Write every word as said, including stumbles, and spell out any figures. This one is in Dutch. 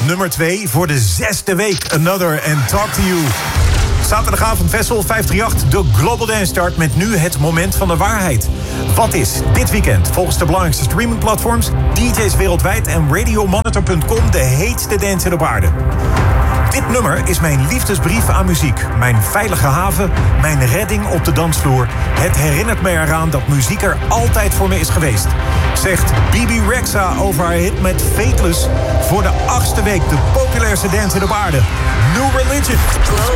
nummer twee voor de zesde week. Another and Talk to You. Zaterdagavond Festival vijf drie acht, de Global Dance Chart... met nu het moment van de waarheid. Wat is dit weekend volgens de belangrijkste streamingplatforms... D J's wereldwijd en radiomonitor punt com de heetste dance op aarde? Dit nummer is mijn liefdesbrief aan muziek. Mijn veilige haven, mijn redding op de dansvloer. Het herinnert me eraan dat muziek er altijd voor me is geweest. Zegt Bibi Rexha over haar hit met Fateless. Voor de achtste week de populairste dance op aarde. New Religion.